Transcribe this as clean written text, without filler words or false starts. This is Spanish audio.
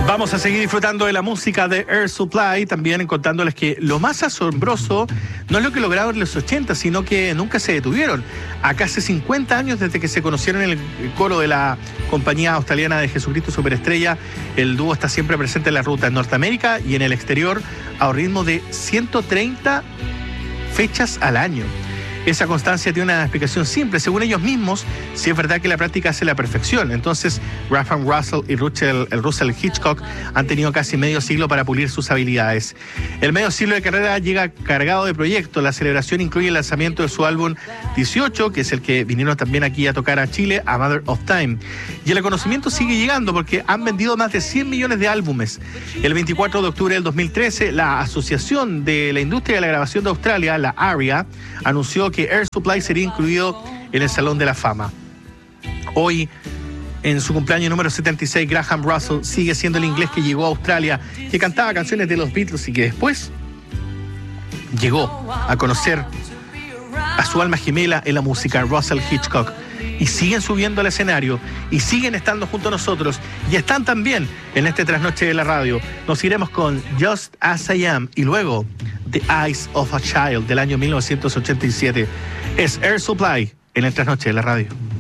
Vamos a seguir disfrutando de la música de Air Supply, también contándoles que lo más asombroso no es lo que lograron en los 80, sino que nunca se detuvieron. A casi 50 años desde que se conocieron en el coro de la compañía australiana de Jesucristo Superestrella, el dúo está siempre presente en la ruta en Norteamérica y en el exterior a un ritmo de 130 fechas al año. Esa constancia tiene una explicación simple. Según ellos mismos, sí es verdad que la práctica hace la perfección. Entonces, Graham Russell y Russell Hitchcock han tenido casi medio siglo para pulir sus habilidades. El medio siglo de carrera llega cargado de proyectos. La celebración incluye el lanzamiento de su álbum 18, que es el que vinieron también aquí a tocar a Chile, A Matter of Time. Y el reconocimiento sigue llegando porque han vendido más de 100 millones de álbumes. El 24 de octubre del 2013, la Asociación de la Industria de la Grabación de Australia, la ARIA, anunció que Air Supply sería incluido en el Salón de la Fama. Hoy, en su cumpleaños número 76, Graham Russell sigue siendo el inglés que llegó a Australia, que cantaba canciones de los Beatles y que después llegó a conocer a su alma gemela en la música, Russell Hitchcock. Y siguen subiendo al escenario y siguen estando junto a nosotros y están también en este trasnoche de la radio. Nos iremos con Just As I Am y luego The Eyes of a Child del año 1987. Es Air Supply en el trasnoche de la radio.